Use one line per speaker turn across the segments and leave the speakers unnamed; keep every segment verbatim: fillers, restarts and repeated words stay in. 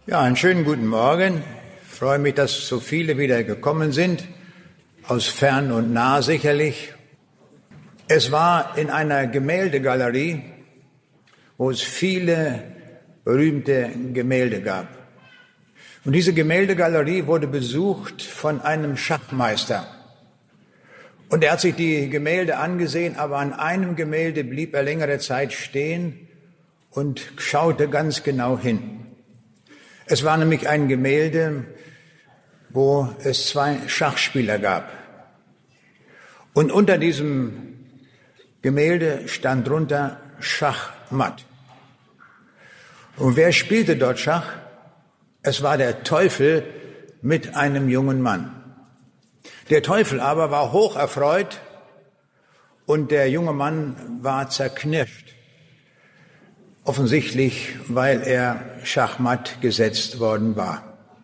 Ja, einen schönen guten Morgen. Ich freue mich, dass so viele wieder gekommen sind, aus fern und nah sicherlich. Es war in einer Gemäldegalerie, wo es viele berühmte Gemälde gab. Und diese Gemäldegalerie wurde besucht von einem Schachmeister. Und er hat sich die Gemälde angesehen, aber an einem Gemälde blieb er längere Zeit stehen und schaute ganz genau hin. Es war nämlich ein Gemälde, wo es zwei Schachspieler gab. Und unter diesem Gemälde stand drunter Schachmatt. Und wer spielte dort Schach? Es war der Teufel mit einem jungen Mann. Der Teufel aber war hoch erfreut und der junge Mann war zerknirscht. Offensichtlich, weil er schachmatt gesetzt worden war.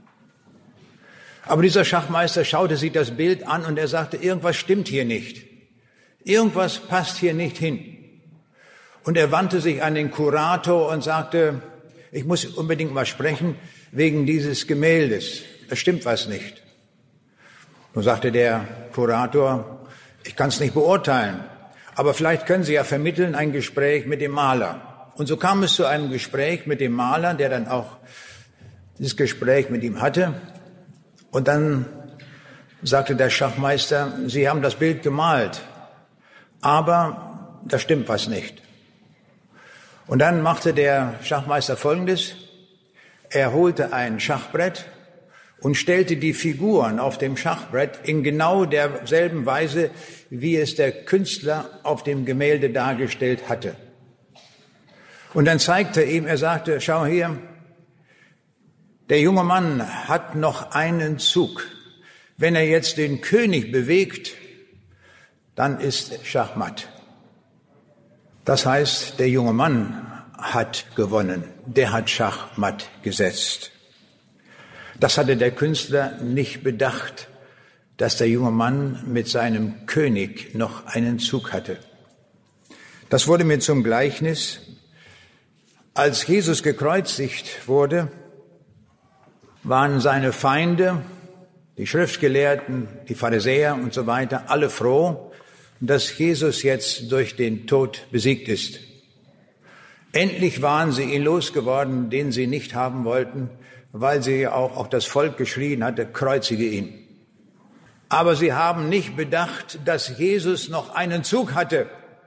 Aber dieser Schachmeister schaute sich das Bild an und er sagte, irgendwas stimmt hier nicht. Irgendwas passt hier nicht hin. Und er wandte sich an den Kurator und sagte, ich muss unbedingt mal sprechen wegen dieses Gemäldes. Da stimmt was nicht. Nun sagte der Kurator, ich kann es nicht beurteilen, aber vielleicht können Sie ja vermitteln ein Gespräch mit dem Maler. Und so kam es zu einem Gespräch mit dem Maler, der dann auch dieses Gespräch mit ihm hatte. Und dann sagte der Schachmeister, Sie haben das Bild gemalt, aber da stimmt was nicht. Und dann machte der Schachmeister Folgendes. Er holte ein Schachbrett und stellte die Figuren auf dem Schachbrett in genau derselben Weise, wie es der Künstler auf dem Gemälde dargestellt hatte. Und dann zeigte er ihm, er sagte, schau hier, der junge Mann hat noch einen Zug. Wenn er jetzt den König bewegt, dann ist Schachmatt. Das heißt, der junge Mann hat gewonnen, der hat Schachmatt gesetzt. Das hatte der Künstler nicht bedacht, dass der junge Mann mit seinem König noch einen Zug hatte. Das wurde mir zum Gleichnis. Als Jesus gekreuzigt wurde, waren seine Feinde, die Schriftgelehrten, die Pharisäer und so weiter, alle froh, dass Jesus jetzt durch den Tod besiegt ist. Endlich waren sie ihn losgeworden, den sie nicht haben wollten, weil sie auch, auch das Volk geschrien hatte, kreuzige ihn. Aber sie haben nicht bedacht, dass Jesus noch einen Zug hatte.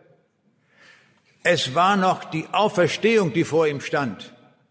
Es war noch die Auferstehung, die vor ihm stand.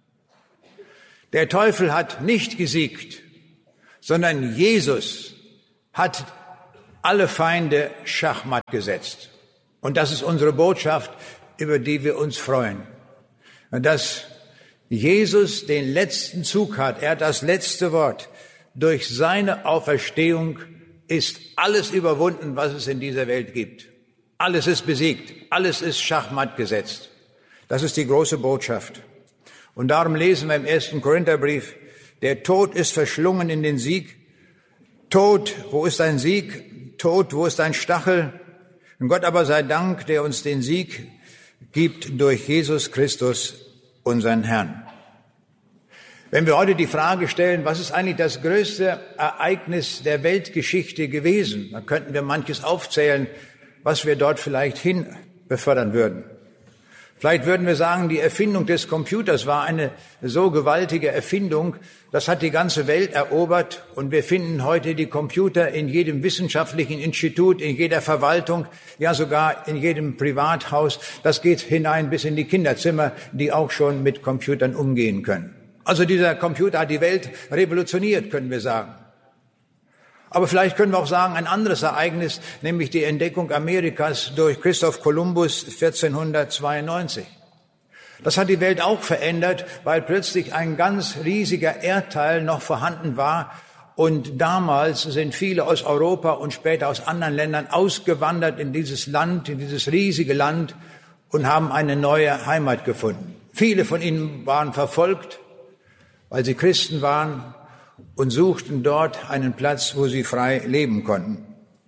Der Teufel hat nicht gesiegt, sondern Jesus hat alle Feinde schachmatt gesetzt. Und das ist unsere Botschaft, über die wir uns freuen. Dass Jesus den letzten Zug hat, er hat das letzte Wort. Durch seine Auferstehung ist alles überwunden, was es in dieser Welt gibt. Alles ist besiegt, alles ist schachmatt gesetzt. Das ist die große Botschaft. Und darum lesen wir im ersten Korintherbrief, der Tod ist verschlungen in den Sieg. Tod, wo ist dein Sieg? Tod, wo ist dein Stachel? Und Gott aber sei Dank, der uns den Sieg gibt durch Jesus Christus, unseren Herrn. Wenn wir heute die Frage stellen, was ist eigentlich das größte Ereignis der Weltgeschichte gewesen, dann könnten wir manches aufzählen, was wir dort vielleicht hin befördern würden. Vielleicht würden wir sagen, die Erfindung des Computers war eine so gewaltige Erfindung, das hat die ganze Welt erobert und wir finden heute die Computer in jedem wissenschaftlichen Institut, in jeder Verwaltung, ja sogar in jedem Privathaus. Das geht hinein bis in die Kinderzimmer, die auch schon mit Computern umgehen können. Also dieser Computer hat die Welt revolutioniert, können wir sagen. Aber vielleicht können wir auch sagen, ein anderes Ereignis, nämlich die Entdeckung Amerikas durch Christoph Kolumbus vierzehnhundertzweiundneunzig. Das hat die Welt auch verändert, weil plötzlich ein ganz riesiger Erdteil noch vorhanden war. Und damals sind viele aus Europa und später aus anderen Ländern ausgewandert in dieses Land, in dieses riesige Land und haben eine neue Heimat gefunden. Viele von ihnen waren verfolgt, weil sie Christen waren, und suchten dort einen Platz, wo sie frei leben konnten.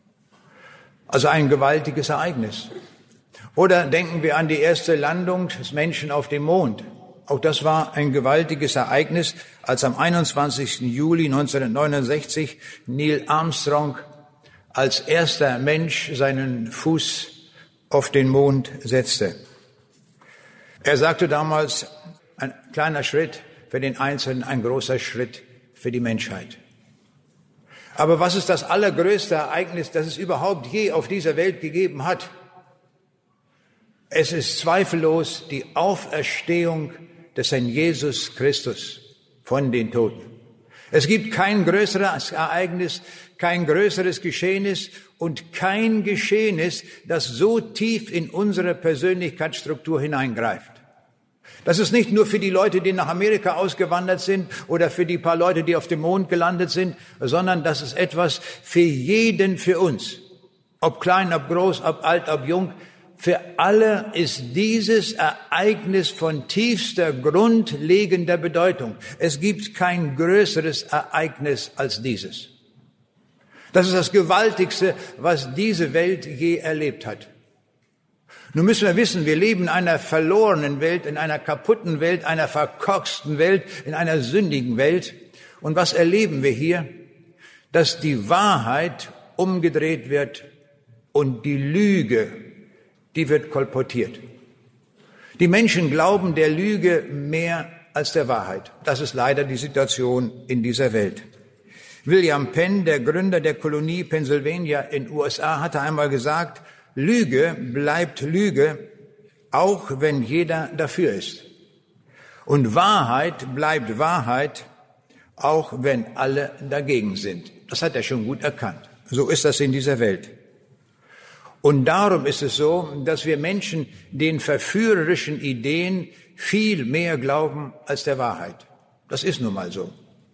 Also ein gewaltiges Ereignis. Oder denken wir an die erste Landung des Menschen auf dem Mond. Auch das war ein gewaltiges Ereignis, als am einundzwanzigsten Juli neunzehnhundertneunundsechzig Neil Armstrong als erster Mensch seinen Fuß auf den Mond setzte. Er sagte damals, ein kleiner Schritt für den Einzelnen, ein großer Schritt für die Menschheit. Aber was ist das allergrößte Ereignis, das es überhaupt je auf dieser Welt gegeben hat? Es ist zweifellos die Auferstehung des Herrn Jesus Christus von den Toten. Es gibt kein größeres Ereignis, kein größeres Geschehnis und kein Geschehnis, das so tief in unsere Persönlichkeitsstruktur hineingreift. Das ist nicht nur für die Leute, die nach Amerika ausgewandert sind oder für die paar Leute, die auf dem Mond gelandet sind, sondern das ist etwas für jeden, für uns. Ob klein, ob groß, ob alt, ob jung. Für alle ist dieses Ereignis von tiefster, grundlegender Bedeutung. Es gibt kein größeres Ereignis als dieses. Das ist das Gewaltigste, was diese Welt je erlebt hat. Nun müssen wir wissen, wir leben in einer verlorenen Welt, in einer kaputten Welt, einer verkorksten Welt, in einer sündigen Welt. Und was erleben wir hier? Dass die Wahrheit umgedreht wird und die Lüge, die wird kolportiert. Die Menschen glauben der Lüge mehr als der Wahrheit. Das ist leider die Situation in dieser Welt. William Penn, der Gründer der Kolonie Pennsylvania in U S A, hatte einmal gesagt, Lüge bleibt Lüge, auch wenn jeder dafür ist. Und Wahrheit bleibt Wahrheit, auch wenn alle dagegen sind. Das hat er schon gut erkannt. So ist das in dieser Welt. Und darum ist es so, dass wir Menschen den verführerischen Ideen viel mehr glauben als der Wahrheit. Das ist nun mal so.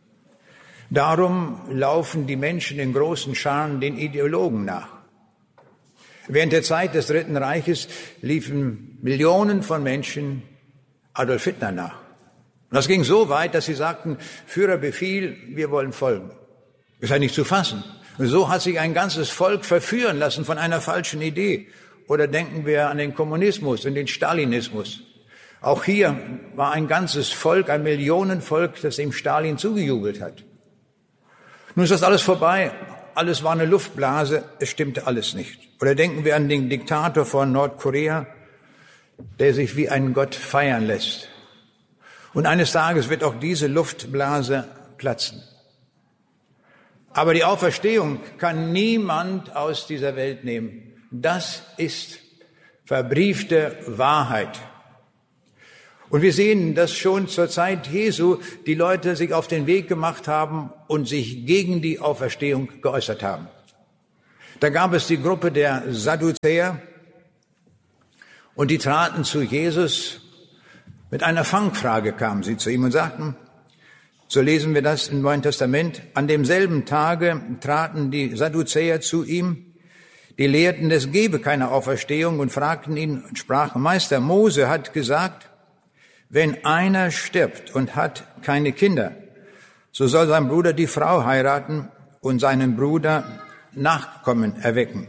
Darum laufen die Menschen in großen Scharen den Ideologen nach. Während der Zeit des Dritten Reiches liefen Millionen von Menschen Adolf Hitler nach. Und das ging so weit, dass sie sagten, Führer Befehl, wir wollen folgen. Das ist ja nicht zu fassen. Und so hat sich ein ganzes Volk verführen lassen von einer falschen Idee. Oder denken wir an den Kommunismus und den Stalinismus. Auch hier war ein ganzes Volk, ein Millionenvolk, das dem Stalin zugejubelt hat. Nun ist das alles vorbei. Alles war eine Luftblase, es stimmte alles nicht. Oder denken wir an den Diktator von Nordkorea, der sich wie ein Gott feiern lässt. Und eines Tages wird auch diese Luftblase platzen. Aber die Auferstehung kann niemand aus dieser Welt nehmen. Das ist verbriefte Wahrheit. Und wir sehen, dass schon zur Zeit Jesu die Leute sich auf den Weg gemacht haben und sich gegen die Auferstehung geäußert haben. Da gab es die Gruppe der Sadduzäer und die traten zu Jesus. Mit einer Fangfrage kamen sie zu ihm und sagten, so lesen wir das im Neuen Testament, an demselben Tage traten die Sadduzäer zu ihm, die lehrten, es gebe keine Auferstehung und fragten ihn und sprachen, Meister, Mose hat gesagt, wenn einer stirbt und hat keine Kinder, so soll sein Bruder die Frau heiraten und seinen Bruder Nachkommen erwecken.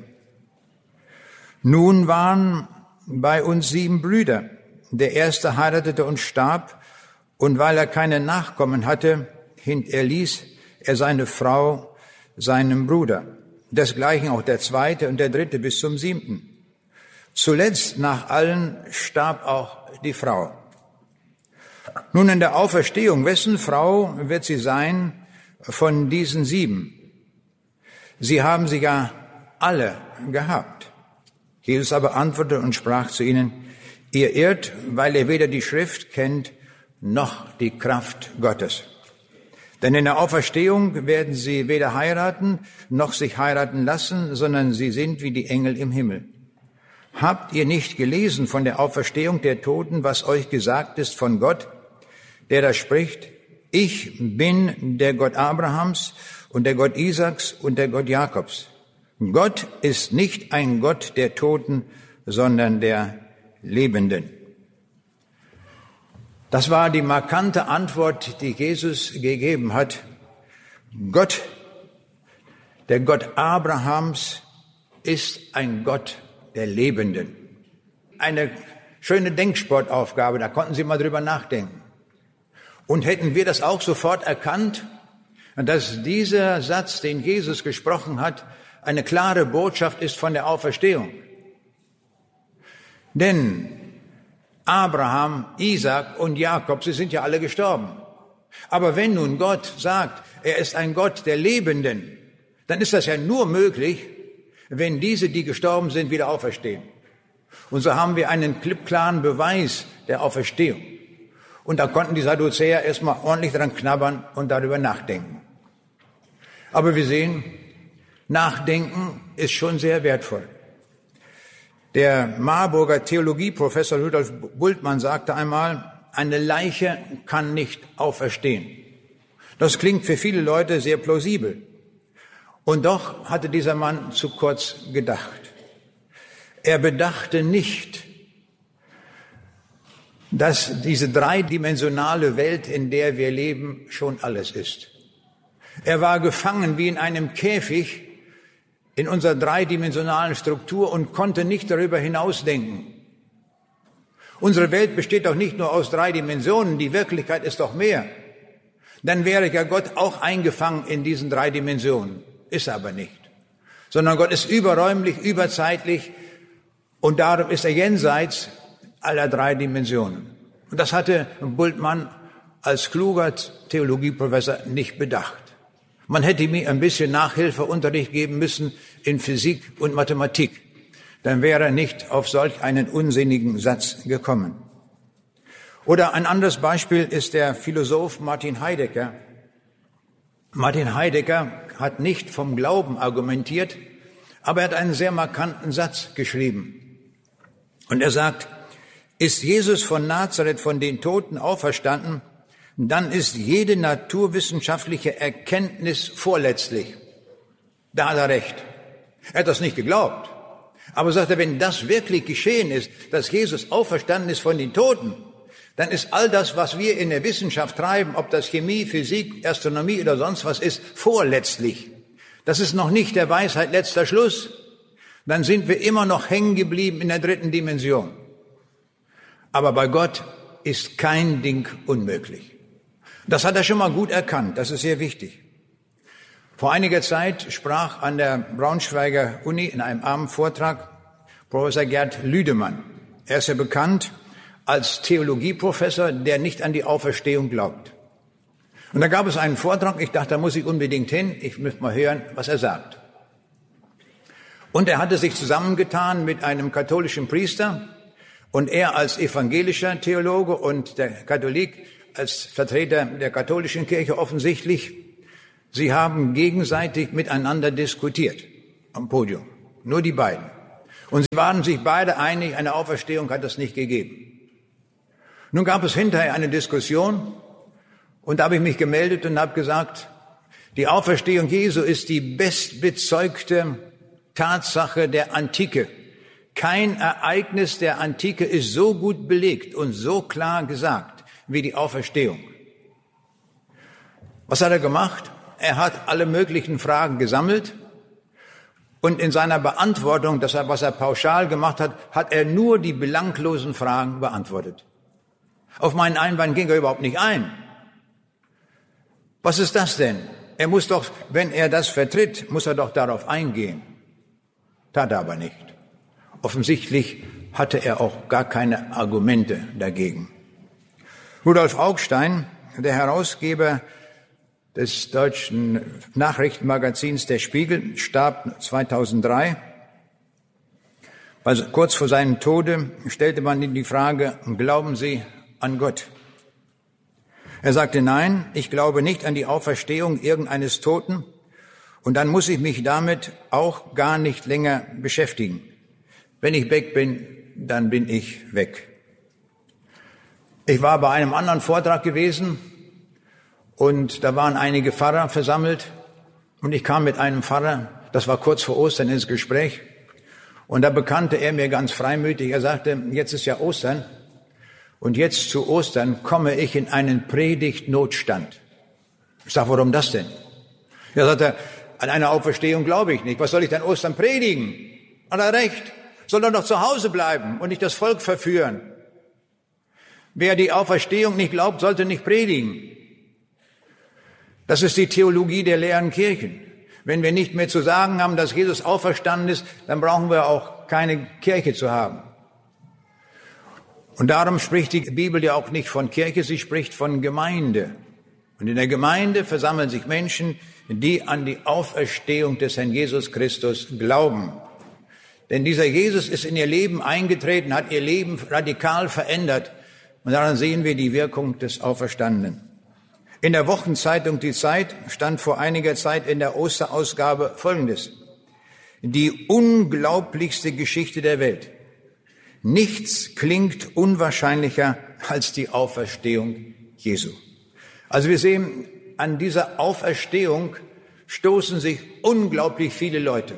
Nun waren bei uns sieben Brüder. Der erste heiratete und starb, und weil er keine Nachkommen hatte, hinterließ er seine Frau seinem Bruder. Desgleichen auch der zweite und der dritte bis zum siebten. Zuletzt nach allen starb auch die Frau. Nun in der Auferstehung, wessen Frau wird sie sein von diesen sieben? Sie haben sie ja alle gehabt. Jesus aber antwortete und sprach zu ihnen, ihr irrt, weil ihr weder die Schrift kennt, noch die Kraft Gottes. Denn in der Auferstehung werden sie weder heiraten, noch sich heiraten lassen, sondern sie sind wie die Engel im Himmel. Habt ihr nicht gelesen von der Auferstehung der Toten, was euch gesagt ist von Gott, der da spricht, ich bin der Gott Abrahams und der Gott Isaaks und der Gott Jakobs. Gott ist nicht ein Gott der Toten, sondern der Lebenden. Das war die markante Antwort, die Jesus gegeben hat. Gott, der Gott Abrahams, ist ein Gott der Lebenden. Eine Schöne Denksportaufgabe, da konnten Sie mal drüber nachdenken. Und hätten wir das auch sofort erkannt, dass dieser Satz, den Jesus gesprochen hat, eine klare Botschaft ist von der Auferstehung. Denn Abraham, Isaac und Jakob, sie sind ja alle gestorben. Aber wenn nun Gott sagt, er ist ein Gott der Lebenden, dann ist das ja nur möglich, wenn diese, die gestorben sind, wieder auferstehen. Und so haben wir einen klippklaren Beweis der Auferstehung. Und da konnten die Sadduzäer erstmal ordentlich dran knabbern und darüber nachdenken. Aber wir sehen, Nachdenken ist schon sehr wertvoll. Der Marburger Theologieprofessor Rudolf Bultmann sagte einmal, eine Leiche kann nicht auferstehen. Das klingt für viele Leute sehr plausibel. Und doch hatte dieser Mann zu kurz gedacht. Er bedachte nicht, dass diese dreidimensionale Welt, in der wir leben, schon alles ist. Er war gefangen wie in einem Käfig in unserer dreidimensionalen Struktur und konnte nicht darüber hinausdenken. Unsere Welt besteht doch nicht nur aus drei Dimensionen, die Wirklichkeit ist doch mehr. Dann wäre ja Gott auch eingefangen in diesen drei Dimensionen. Ist er aber nicht. Sondern Gott ist überräumlich, überzeitlich und darum ist er jenseits aller drei Dimensionen. Und das hatte Bultmann als kluger Theologieprofessor nicht bedacht. Man hätte mir ein bisschen Nachhilfeunterricht geben müssen in Physik und Mathematik. Dann wäre er nicht auf solch einen unsinnigen Satz gekommen. Oder ein anderes Beispiel ist der Philosoph Martin Heidegger. Martin Heidegger hat nicht vom Glauben argumentiert, aber er hat einen sehr markanten Satz geschrieben. Und er sagt, ist Jesus von Nazareth von den Toten auferstanden, dann ist jede naturwissenschaftliche Erkenntnis vorletztlich. Da hat er recht. Er hat das nicht geglaubt. Aber sagt er, wenn das wirklich geschehen ist, dass Jesus auferstanden ist von den Toten, dann ist all das, was wir in der Wissenschaft treiben, ob das Chemie, Physik, Astronomie oder sonst was ist, vorletztlich. Das ist noch nicht der Weisheit letzter Schluss. Dann sind wir immer noch hängen geblieben in der dritten Dimension. Aber bei Gott ist kein Ding unmöglich. Das hat er schon mal gut erkannt, das ist sehr wichtig. Vor einiger Zeit sprach an der Braunschweiger Uni in einem Abendvortrag Professor Gerd Lüdemann. Er ist ja bekannt als Theologieprofessor, der nicht an die Auferstehung glaubt. Und da gab es einen Vortrag, ich dachte, da muss ich unbedingt hin, ich möchte mal hören, was er sagt. Und er hatte sich zusammengetan mit einem katholischen Priester und er als evangelischer Theologe und der Katholik als Vertreter der katholischen Kirche offensichtlich. Sie haben gegenseitig miteinander diskutiert am Podium, nur die beiden. Und sie waren sich beide einig, eine Auferstehung hat es nicht gegeben. Nun gab es hinterher eine Diskussion und da habe ich mich gemeldet und habe gesagt, die Auferstehung Jesu ist die bestbezeugte Tatsache der Antike. Kein Ereignis der Antike ist so gut belegt und so klar gesagt wie die Auferstehung. Was hat er gemacht? Er hat alle möglichen Fragen gesammelt und in seiner Beantwortung, das was er pauschal gemacht hat, hat er nur die belanglosen Fragen beantwortet. Auf meinen Einwand ging er überhaupt nicht ein. Was ist das denn? Er muss doch, wenn er das vertritt, muss er doch darauf eingehen. Tat er aber nicht. Offensichtlich hatte er auch gar keine Argumente dagegen. Rudolf Augstein, der Herausgeber des deutschen Nachrichtenmagazins Der Spiegel, starb zweitausenddrei. Also kurz vor seinem Tode stellte man ihm die Frage, glauben Sie an Gott? Er sagte, nein, ich glaube nicht an die Auferstehung irgendeines Toten und dann muss ich mich damit auch gar nicht länger beschäftigen. Wenn ich weg bin, dann bin ich weg. Ich war bei einem anderen Vortrag gewesen und da waren einige Pfarrer versammelt und ich kam mit einem Pfarrer, das war kurz vor Ostern, ins Gespräch und da bekannte er mir ganz freimütig, er sagte, jetzt ist ja Ostern und jetzt zu Ostern komme ich in einen Predigtnotstand. Ich sage, warum das denn? Er sagte, an eine Auferstehung glaube ich nicht, was soll ich denn Ostern predigen? Hat er recht, soll er doch zu Hause bleiben und nicht das Volk verführen. Wer die Auferstehung nicht glaubt, sollte nicht predigen. Das ist die Theologie der leeren Kirchen. Wenn wir nicht mehr zu sagen haben, dass Jesus auferstanden ist, dann brauchen wir auch keine Kirche zu haben. Und darum spricht die Bibel ja auch nicht von Kirche, sie spricht von Gemeinde. Und in der Gemeinde versammeln sich Menschen, die an die Auferstehung des Herrn Jesus Christus glauben. Denn dieser Jesus ist in ihr Leben eingetreten, hat ihr Leben radikal verändert. Und daran sehen wir die Wirkung des Auferstandenen. In der Wochenzeitung Die Zeit stand vor einiger Zeit in der Osterausgabe Folgendes: Die unglaublichste Geschichte der Welt. Nichts klingt unwahrscheinlicher als die Auferstehung Jesu. Also wir sehen, an dieser Auferstehung stoßen sich unglaublich viele Leute.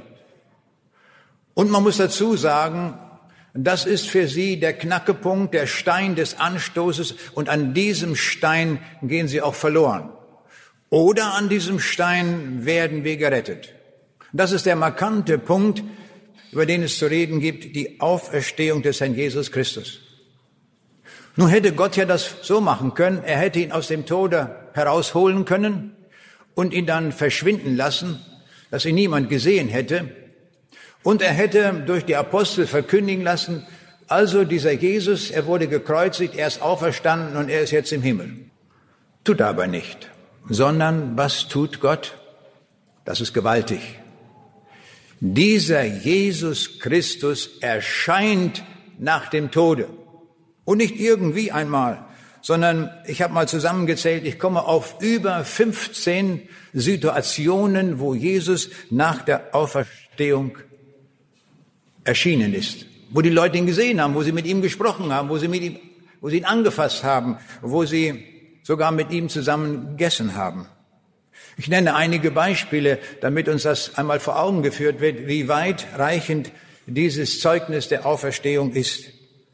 Und man muss dazu sagen, das ist für sie der Knackepunkt, der Stein des Anstoßes, und an diesem Stein gehen sie auch verloren. Oder an diesem Stein werden wir gerettet. Das ist der markante Punkt, über den es zu reden gibt, die Auferstehung des Herrn Jesus Christus. Nun hätte Gott ja das so machen können, er hätte ihn aus dem Tode herausholen können und ihn dann verschwinden lassen, dass ihn niemand gesehen hätte. Und er hätte durch die Apostel verkündigen lassen, also dieser Jesus, er wurde gekreuzigt, er ist auferstanden und er ist jetzt im Himmel. Tut er aber nicht, sondern was tut Gott? Das ist gewaltig. Dieser Jesus Christus erscheint nach dem Tode. Und nicht irgendwie einmal, sondern ich habe mal zusammengezählt, ich komme auf über fünfzehn Situationen, wo Jesus nach der Auferstehung erschienen ist, wo die Leute ihn gesehen haben, wo sie mit ihm gesprochen haben, wo sie mit ihm, wo sie ihn angefasst haben, wo sie sogar mit ihm zusammen gegessen haben. Ich nenne einige Beispiele, damit uns das einmal vor Augen geführt wird, wie weitreichend dieses Zeugnis der Auferstehung ist.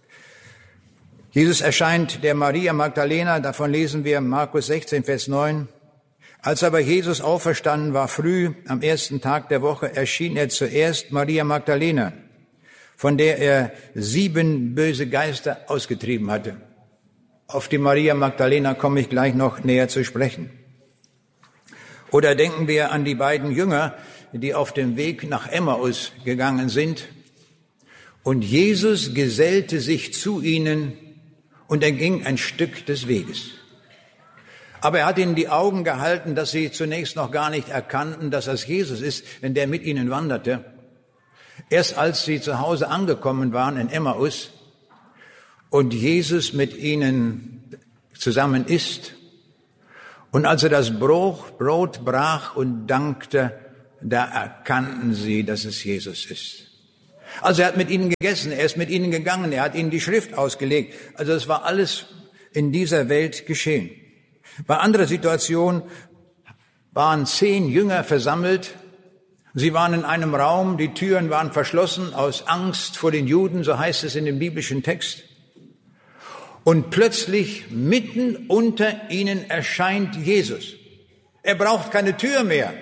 Jesus erscheint der Maria Magdalena, davon lesen wir Markus sechzehn, Vers neun. Als aber Jesus auferstanden war früh, am ersten Tag der Woche, erschien er zuerst Maria Magdalena, von der er sieben böse Geister ausgetrieben hatte. Auf die Maria Magdalena komme ich gleich noch näher zu sprechen. Oder denken wir an die beiden Jünger, die auf dem Weg nach Emmaus gegangen sind. Und Jesus gesellte sich zu ihnen und er ging ein Stück des Weges. Aber er hat ihnen die Augen gehalten, dass sie zunächst noch gar nicht erkannten, dass das Jesus ist, denn der mit ihnen wanderte. Erst als sie zu Hause angekommen waren in Emmaus und Jesus mit ihnen zusammen isst, und als er das Brot, Brot brach und dankte, da erkannten sie, dass es Jesus ist. Also er hat mit ihnen gegessen, er ist mit ihnen gegangen, er hat ihnen die Schrift ausgelegt. Also es war alles in dieser Welt geschehen. Bei anderer Situation waren zehn Jünger versammelt. Sie waren in einem Raum, die Türen waren verschlossen aus Angst vor den Juden, so heißt es in dem biblischen Text. Und plötzlich mitten unter ihnen erscheint Jesus. Er braucht keine Tür mehr.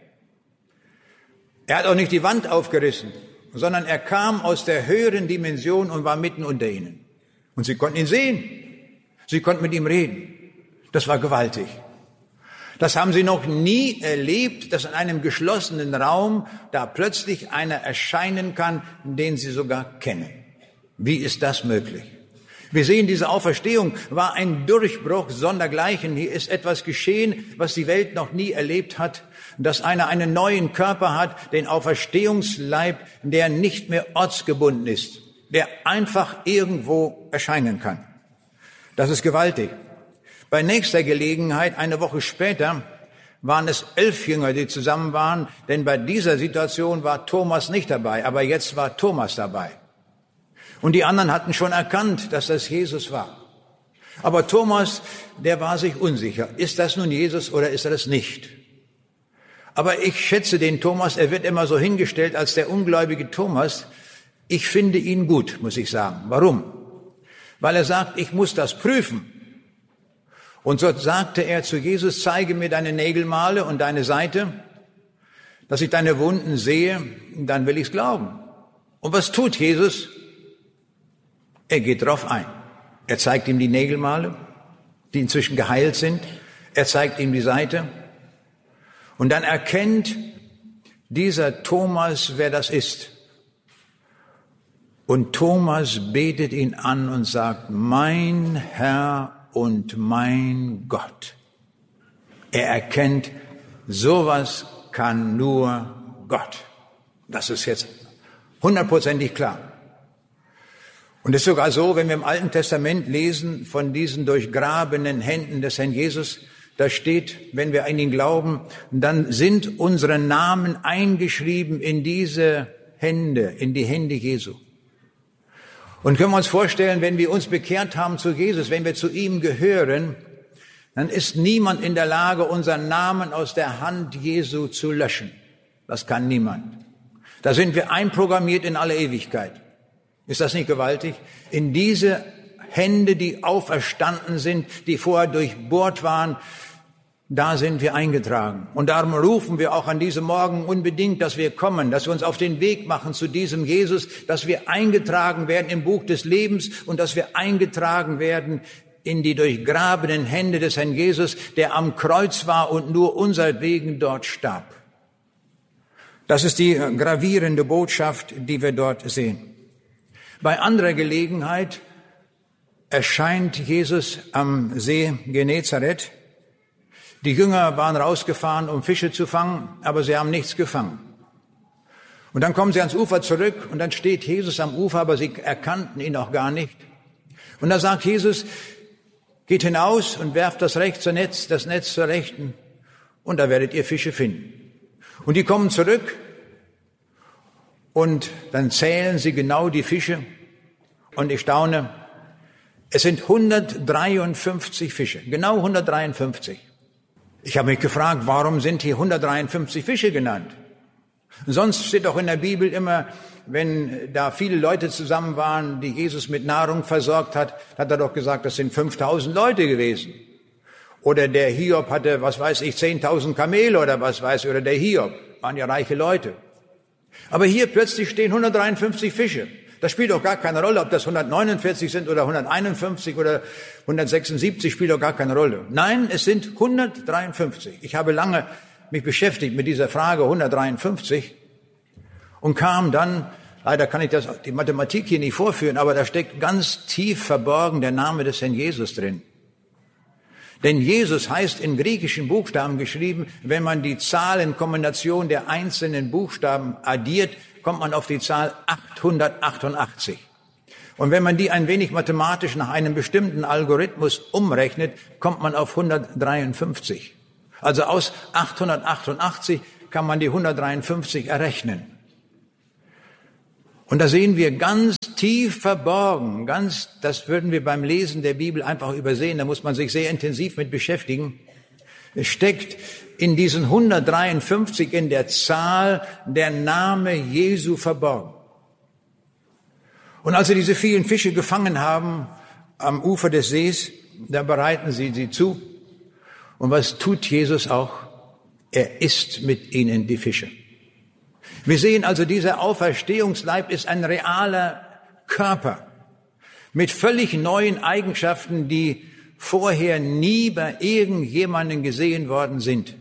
Er hat auch nicht die Wand aufgerissen, sondern er kam aus der höheren Dimension und war mitten unter ihnen. Und sie konnten ihn sehen. Sie konnten mit ihm reden. Das war gewaltig. Das haben sie noch nie erlebt, dass in einem geschlossenen Raum da plötzlich einer erscheinen kann, den sie sogar kennen. Wie ist das möglich? Wir sehen, diese Auferstehung war ein Durchbruch sondergleichen. Hier ist etwas geschehen, was die Welt noch nie erlebt hat, dass einer einen neuen Körper hat, den Auferstehungsleib, der nicht mehr ortsgebunden ist, der einfach irgendwo erscheinen kann. Das ist gewaltig. Bei nächster Gelegenheit, eine Woche später, waren es elf Jünger, die zusammen waren, denn bei dieser Situation war Thomas nicht dabei, aber jetzt war Thomas dabei. Und die anderen hatten schon erkannt, dass das Jesus war. Aber Thomas, der war sich unsicher. Ist das nun Jesus oder ist er das nicht? Aber ich schätze den Thomas, er wird immer so hingestellt als der ungläubige Thomas. Ich finde ihn gut, muss ich sagen. Warum? Weil er sagt, ich muss das prüfen. Und so sagte er zu Jesus, zeige mir deine Nägelmale und deine Seite, dass ich deine Wunden sehe, dann will ich's glauben. Und was tut Jesus? Er geht drauf ein. Er zeigt ihm die Nägelmale, die inzwischen geheilt sind. Er zeigt ihm die Seite. Und dann erkennt dieser Thomas, wer das ist. Und Thomas betet ihn an und sagt, mein Herr und mein Gott. Er erkennt, sowas kann nur Gott. Das ist jetzt hundertprozentig klar. Und es ist sogar so, wenn wir im Alten Testament lesen von diesen durchgrabenen Händen des Herrn Jesus, da steht, wenn wir an ihn glauben, dann sind unsere Namen eingeschrieben in diese Hände, in die Hände Jesu. Und können wir uns vorstellen, wenn wir uns bekehrt haben zu Jesus, wenn wir zu ihm gehören, dann ist niemand in der Lage, unseren Namen aus der Hand Jesu zu löschen. Das kann niemand. Da sind wir einprogrammiert in alle Ewigkeit. Ist das nicht gewaltig? In diese Hände, die auferstanden sind, die vorher durchbohrt waren, da sind wir eingetragen. Und darum rufen wir auch an diesem Morgen unbedingt, dass wir kommen, dass wir uns auf den Weg machen zu diesem Jesus, dass wir eingetragen werden im Buch des Lebens und dass wir eingetragen werden in die durchgrabenen Hände des Herrn Jesus, der am Kreuz war und nur unsertwegen dort starb. Das ist die gravierende Botschaft, die wir dort sehen. Bei anderer Gelegenheit erscheint Jesus am See Genezareth. Die Jünger waren rausgefahren, um Fische zu fangen, aber sie haben nichts gefangen. Und dann kommen sie ans Ufer zurück und dann steht Jesus am Ufer, aber sie erkannten ihn auch gar nicht. Und da sagt Jesus, geht hinaus und werft das rechte Netz, das Netz zur Rechten und da werdet ihr Fische finden. Und die kommen zurück und dann zählen sie genau die Fische und ich staune, es sind hundertdreiundfünfzig Fische, genau hundertdreiundfünfzig. Ich habe mich gefragt, warum sind hier hundertdreiundfünfzig Fische genannt? Sonst steht doch in der Bibel immer, wenn da viele Leute zusammen waren, die Jesus mit Nahrung versorgt hat, hat er doch gesagt, das sind fünftausend Leute gewesen. Oder der Hiob hatte, was weiß ich, zehntausend Kamele oder was weiß ich, oder der Hiob, waren ja reiche Leute. Aber hier plötzlich stehen hundertdreiundfünfzig Fische. Das spielt doch gar keine Rolle, ob das hundertneunundvierzig sind oder hunderteinundfünfzig oder hundertsechsundsiebzig, spielt doch gar keine Rolle. Nein, es sind hundertdreiundfünfzig. Ich habe lange mich beschäftigt mit dieser Frage hundertdreiundfünfzig und kam dann, leider kann ich das, die Mathematik hier nicht vorführen, aber da steckt ganz tief verborgen der Name des Herrn Jesus drin. Denn Jesus heißt in griechischen Buchstaben geschrieben, wenn man die Zahlenkombination der einzelnen Buchstaben addiert, kommt man auf die Zahl achthundertachtundachtzig. Und wenn man die ein wenig mathematisch nach einem bestimmten Algorithmus umrechnet, kommt man auf hundertdreiundfünfzig. Also aus achthundertachtundachtzig kann man die hundertdreiundfünfzig errechnen. Und da sehen wir ganz tief verborgen, ganz, das würden wir beim Lesen der Bibel einfach übersehen, da muss man sich sehr intensiv mit beschäftigen. Es steckt in diesen hundertdreiundfünfzig in der Zahl der Name Jesu verborgen. Und als sie diese vielen Fische gefangen haben am Ufer des Sees, da bereiten sie sie zu. Und was tut Jesus auch? Er isst mit ihnen die Fische. Wir sehen also, dieser Auferstehungsleib ist ein realer Körper mit völlig neuen Eigenschaften, die vorher nie bei irgendjemandem gesehen worden sind.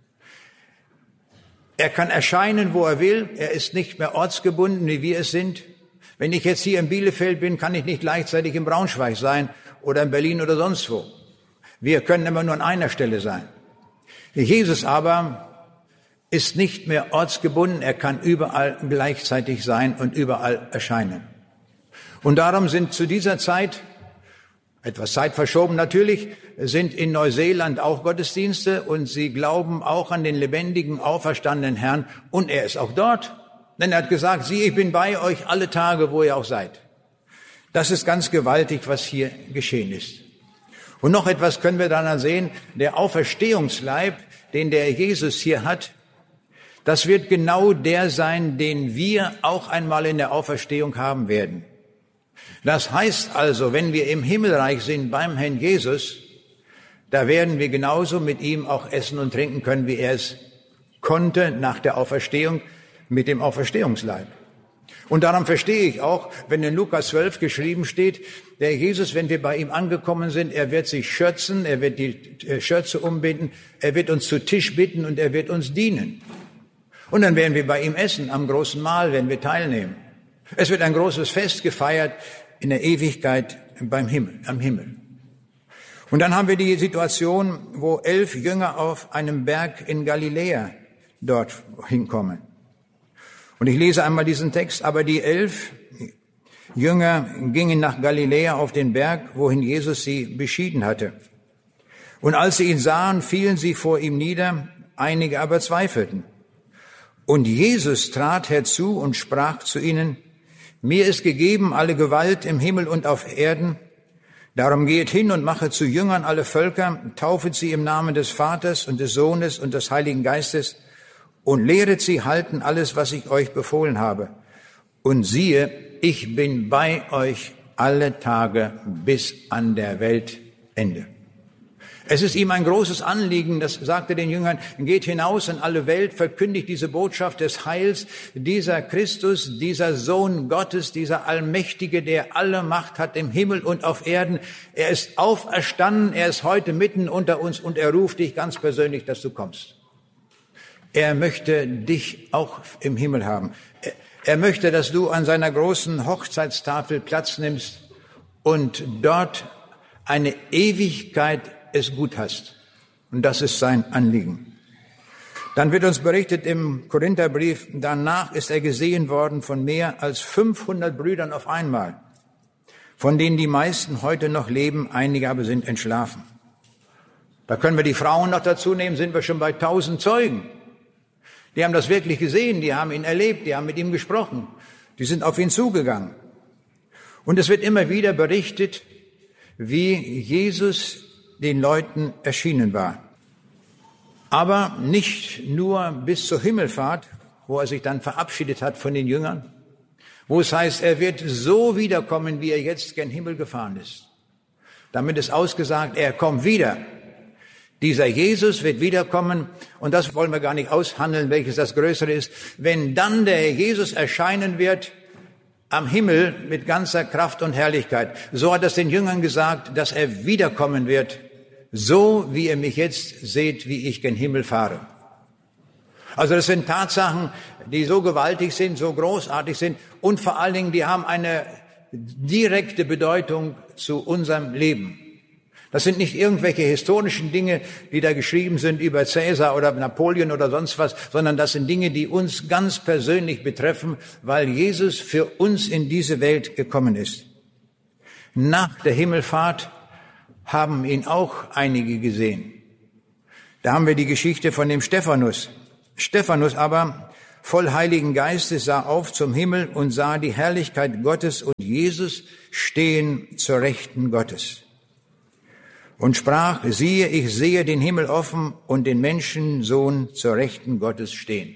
Er kann erscheinen, wo er will. Er ist nicht mehr ortsgebunden, wie wir es sind. Wenn ich jetzt hier in Bielefeld bin, kann ich nicht gleichzeitig in Braunschweig sein oder in Berlin oder sonst wo. Wir können immer nur an einer Stelle sein. Jesus aber ist nicht mehr ortsgebunden. Er kann überall gleichzeitig sein und überall erscheinen. Und darum sind zu dieser Zeit, etwas zeitverschoben natürlich, sind in Neuseeland auch Gottesdienste und sie glauben auch an den lebendigen, auferstandenen Herrn und er ist auch dort. Denn er hat gesagt, siehe, ich bin bei euch alle Tage, wo ihr auch seid. Das ist ganz gewaltig, was hier geschehen ist. Und noch etwas können wir daran sehen, der Auferstehungsleib, den der Jesus hier hat, das wird genau der sein, den wir auch einmal in der Auferstehung haben werden. Das heißt also, wenn wir im Himmelreich sind beim Herrn Jesus, da werden wir genauso mit ihm auch essen und trinken können, wie er es konnte nach der Auferstehung mit dem Auferstehungsleib. Und darum verstehe ich auch, wenn in Lukas zwölf geschrieben steht, der Jesus, wenn wir bei ihm angekommen sind, er wird sich schürzen, er wird die Schürze umbinden, er wird uns zu Tisch bitten und er wird uns dienen. Und dann werden wir bei ihm essen, am großen Mahl werden wir teilnehmen. Es wird ein großes Fest gefeiert in der Ewigkeit beim Himmel, am Himmel. Und dann haben wir die Situation, wo elf Jünger auf einem Berg in Galiläa dort hinkommen. Und ich lese einmal diesen Text. Aber die elf Jünger gingen nach Galiläa auf den Berg, wohin Jesus sie beschieden hatte. Und als sie ihn sahen, fielen sie vor ihm nieder, einige aber zweifelten. Und Jesus trat herzu und sprach zu ihnen, mir ist gegeben alle Gewalt im Himmel und auf Erden. Darum geht hin und mache zu Jüngern alle Völker, taufet sie im Namen des Vaters und des Sohnes und des Heiligen Geistes und lehret sie halten alles, was ich euch befohlen habe. Und siehe, ich bin bei euch alle Tage bis an der Weltende. Es ist ihm ein großes Anliegen, das sagte den Jüngern, geht hinaus in alle Welt, verkündigt diese Botschaft des Heils. Dieser Christus, dieser Sohn Gottes, dieser Allmächtige, der alle Macht hat im Himmel und auf Erden, er ist auferstanden, er ist heute mitten unter uns und er ruft dich ganz persönlich, dass du kommst. Er möchte dich auch im Himmel haben. Er möchte, dass du an seiner großen Hochzeitstafel Platz nimmst und dort eine Ewigkeit es gut hast. Und das ist sein Anliegen. Dann wird uns berichtet im Korintherbrief, danach ist er gesehen worden von mehr als fünfhundert Brüdern auf einmal, von denen die meisten heute noch leben, einige aber sind entschlafen. Da können wir die Frauen noch dazu nehmen, sind wir schon bei tausend Zeugen. Die haben das wirklich gesehen, die haben ihn erlebt, die haben mit ihm gesprochen, die sind auf ihn zugegangen. Und es wird immer wieder berichtet, wie Jesus den Leuten erschienen war. Aber nicht nur bis zur Himmelfahrt, wo er sich dann verabschiedet hat von den Jüngern, wo es heißt, er wird so wiederkommen, wie er jetzt gen Himmel gefahren ist. Damit ist ausgesagt, er kommt wieder. Dieser Jesus wird wiederkommen und das wollen wir gar nicht aushandeln, welches das Größere ist. Wenn dann der Herr Jesus erscheinen wird am Himmel mit ganzer Kraft und Herrlichkeit, so hat es den Jüngern gesagt, dass er wiederkommen wird, so wie ihr mich jetzt seht, wie ich gen Himmel fahre. Also das sind Tatsachen, die so gewaltig sind, so großartig sind und vor allen Dingen, die haben eine direkte Bedeutung zu unserem Leben. Das sind nicht irgendwelche historischen Dinge, die da geschrieben sind über Cäsar oder Napoleon oder sonst was, sondern das sind Dinge, die uns ganz persönlich betreffen, weil Jesus für uns in diese Welt gekommen ist. Nach der Himmelfahrt haben ihn auch einige gesehen. Da haben wir die Geschichte von dem Stephanus. Stephanus aber, voll Heiligen Geistes, sah auf zum Himmel und sah die Herrlichkeit Gottes und Jesus stehen zur Rechten Gottes. Und sprach, siehe, ich sehe den Himmel offen und den Menschensohn zur Rechten Gottes stehen.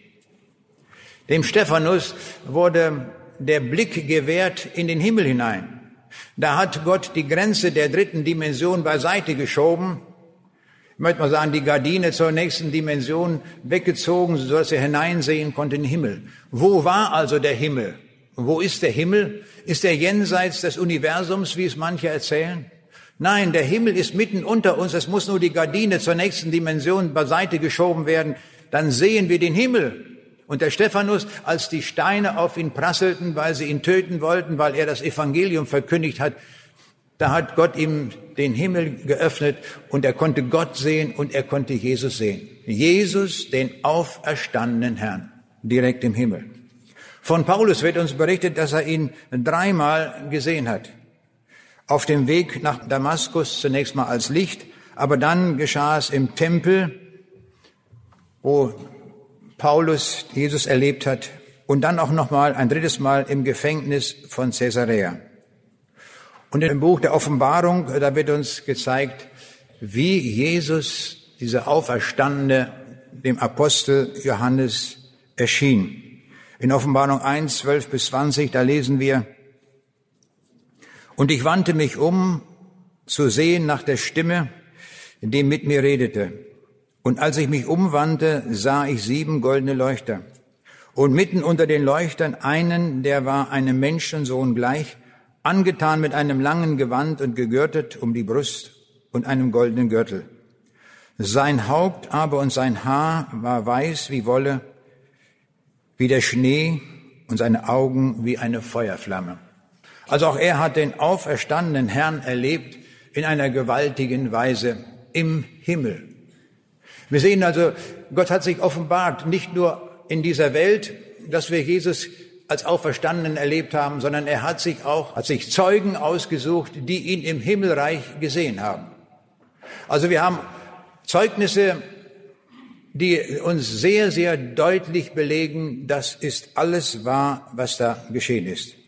Dem Stephanus wurde der Blick gewährt in den Himmel hinein. Da hat Gott die Grenze der dritten Dimension beiseite geschoben. Ich möchte mal sagen, die Gardine zur nächsten Dimension weggezogen, sodass er hineinsehen konnte in den Himmel. Wo war also der Himmel? Wo ist der Himmel? Ist er jenseits des Universums, wie es manche erzählen? Nein, der Himmel ist mitten unter uns. Es muss nur die Gardine zur nächsten Dimension beiseite geschoben werden. Dann sehen wir den Himmel. Und der Stephanus, als die Steine auf ihn prasselten, weil sie ihn töten wollten, weil er das Evangelium verkündigt hat, da hat Gott ihm den Himmel geöffnet und er konnte Gott sehen und er konnte Jesus sehen. Jesus, den auferstandenen Herrn, direkt im Himmel. Von Paulus wird uns berichtet, dass er ihn dreimal gesehen hat. Auf dem Weg nach Damaskus zunächst mal als Licht, aber dann geschah es im Tempel, wo Paulus Jesus erlebt hat und dann auch noch mal ein drittes Mal im Gefängnis von Caesarea. Und im Buch der Offenbarung, da wird uns gezeigt, wie Jesus, dieser Auferstandene, dem Apostel Johannes erschien. In Offenbarung eins, zwölf bis zwanzig, da lesen wir, und ich wandte mich um, zu sehen nach der Stimme, die mit mir redete. Und als ich mich umwandte, sah ich sieben goldene Leuchter. und mitten unter den Leuchtern einen, der war einem Menschensohn gleich, angetan mit einem langen Gewand und gegürtet um die Brust und einem goldenen Gürtel. Sein Haupt aber und sein Haar war weiß wie Wolle, wie der Schnee, und seine Augen wie eine Feuerflamme. Also auch er hat den auferstandenen Herrn erlebt in einer gewaltigen Weise im Himmel. Wir sehen also, Gott hat sich offenbart, nicht nur in dieser Welt, dass wir Jesus als Auferstandenen erlebt haben, sondern er hat sich auch, hat sich Zeugen ausgesucht, die ihn im Himmelreich gesehen haben. Also wir haben Zeugnisse, die uns sehr, sehr deutlich belegen, das ist alles wahr, was da geschehen ist.